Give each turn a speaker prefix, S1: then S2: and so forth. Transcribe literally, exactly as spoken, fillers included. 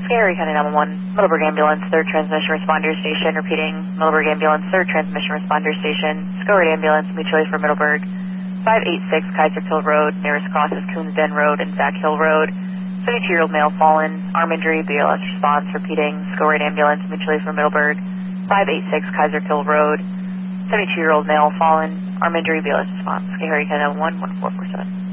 S1: Scary County nine one one, Middleburg Ambulance, third transmission responder station, repeating, Middleburg Ambulance, third transmission responder station, Scoured Ambulance, mutual aid for Middleburg, five eight six Kaiser Hill Road, nearest cross is Coons Den Road and Zack Hill Road, seventy-two-year-old male fallen, arm injury, B L S response, repeating, Scoured Ambulance, mutual aid for Middleburg, five eight six Kaiser Hill Road, seventy-two-year-old male fallen, arm injury, B L S response, Scary County nine one one, one four four seven.